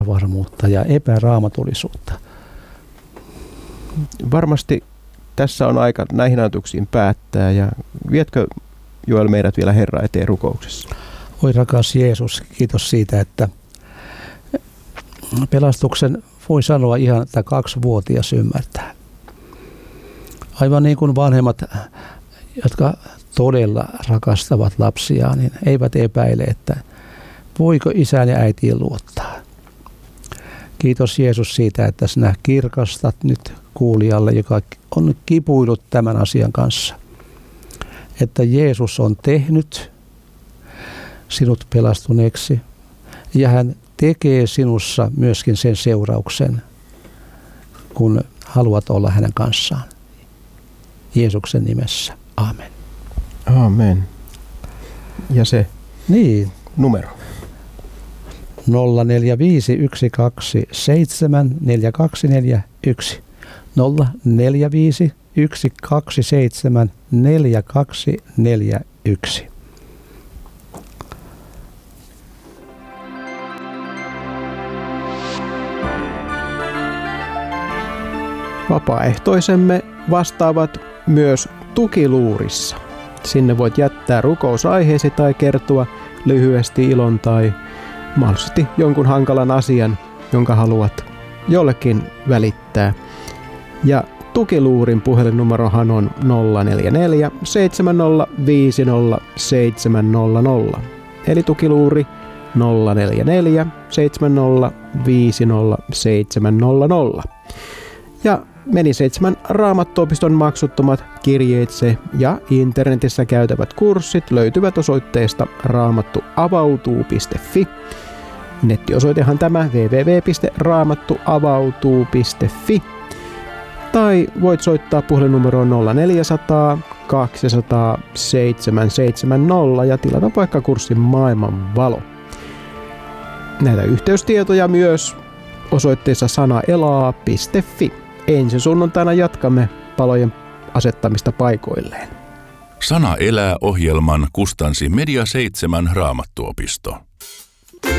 epävarmuutta ja epäraamatulisuutta. Varmasti tässä on aika näihin ajatuksiin päättää, ja vietkö Joel meidät vielä Herran eteen rukouksessa? Oi rakas Jeesus, kiitos siitä, että pelastuksen voi sanoa ihan, että 2-vuotias ymmärtää. Aivan niin kuin vanhemmat, jotka todella rakastavat lapsiaan, niin eivät epäile, että voiko isään ja äitiin luottaa. Kiitos Jeesus siitä, että sinä kirkastat nyt kuulijalle, joka on kipuillut tämän asian kanssa. Että Jeesus on tehnyt sinut pelastuneeksi ja hän tekee sinussa myöskin sen seurauksen, kun haluat olla hänen kanssaan. Jeesuksen nimessä. Aamen. Aamen. Ja se numero? 0451274241. 0451274241. Vapaaehtoisemme vastaavat myös tukiluurissa. Sinne voit jättää rukousaiheesi tai kertoa lyhyesti ilon tai mahdollisesti jonkun hankalan asian, jonka haluat jollekin välittää. Ja tukiluurin puhelinnumerohan on 044 7050 700. Eli tukiluuri 044 7050 700. Ja Meni 7 Raamattuopiston maksuttomat kirjeitse ja internetissä käytävät kurssit löytyvät osoitteesta raamattuavautuu.fi. Nettiosoitehan tämä www.raamattuavautuu.fi. Tai voit soittaa puhelinnumeroon 0400 200 770 ja tilata vaikka kurssin Maailman valo. Näitä yhteystietoja myös osoitteessa sanaelaa.fi. Ensi sunnuntaina jatkamme palojen asettamista paikoilleen. Sana elää -ohjelman kustansi Media 7 Raamattuopisto.